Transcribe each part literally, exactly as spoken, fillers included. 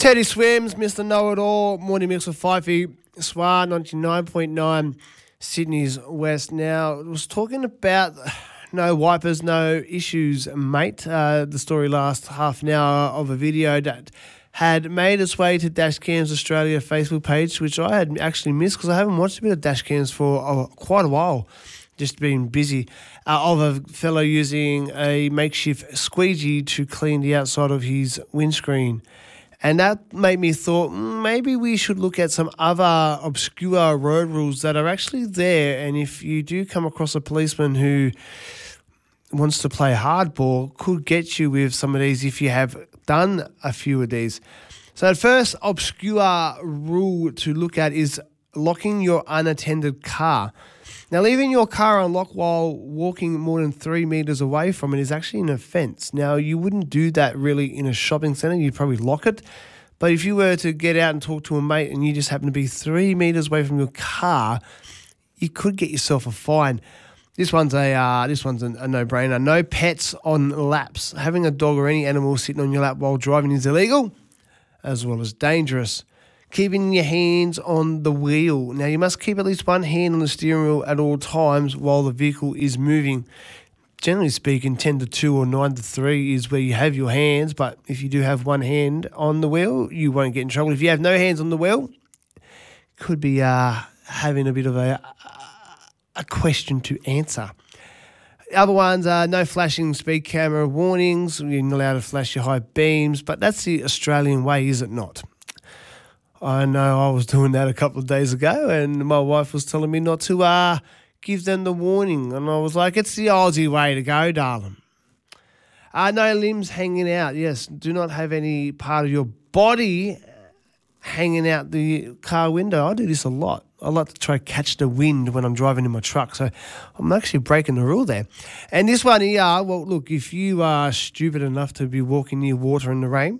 Teddy Swims, Mister Know-It-All, Morning Mix with Fifey, Swar ninety-nine point nine, Sydney's West. Now, I was talking about no wipers, no issues, mate. Uh, the story last half an hour of a video that had made its way to Dashcams Australia Facebook page, which I had actually missed because I haven't watched a bit of Dashcams for uh, quite a while. Just been busy, uh, of a fellow using a makeshift squeegee to clean the outside of his windscreen. And that made me thought mm, maybe we should look at some other obscure road rules that are actually there. And if you do come across a policeman who wants to play hardball, could get you with some of these if you have done a few of these. So the first obscure rule to look at is locking your unattended car. Now, leaving your car unlocked while walking more than three metres away from it is actually an offence. Now, you wouldn't do that really in a shopping centre. You'd probably lock it. But if you were to get out and talk to a mate and you just happen to be three metres away from your car, you could get yourself a fine. This one's a uh, this one's a, a no-brainer. No pets on laps. Having a dog or any animal sitting on your lap while driving is illegal, as well as dangerous. Keeping your hands on the wheel. Now, you must keep at least one hand on the steering wheel at all times while the vehicle is moving. Generally speaking, ten to two or nine to three is where you have your hands, but if you do have one hand on the wheel, you won't get in trouble. If you have no hands on the wheel, could be uh, having a bit of a, a question to answer. Other ones are no flashing speed camera warnings. You're not allowed to flash your high beams, but that's the Australian way, is it not? I know I was doing that a couple of days ago and my wife was telling me not to uh, give them the warning. And I was like, it's the Aussie way to go, darling. Uh, no limbs hanging out. Yes, do not have any part of your body hanging out the car window. I do this a lot. I like to try to catch the wind when I'm driving in my truck. So I'm actually breaking the rule there. And this one here, well, look, if you are stupid enough to be walking near water in the rain,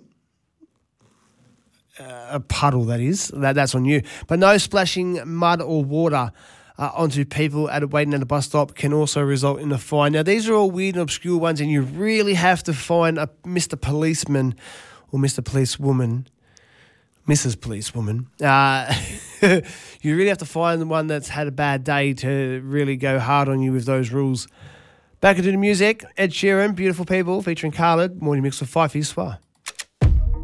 Uh, a puddle, that is. That, that's on you. But no splashing mud or water uh, onto people at a, waiting at a bus stop can also result in a fine. Now, these are all weird and obscure ones, and you really have to find a Mister Policeman or Mister Policewoman, Missus Policewoman. Uh, you really have to find the one that's had a bad day to really go hard on you with those rules. Back into the music. Ed Sheeran, Beautiful People, featuring Khaled. Morning Mix with Fifey Swar.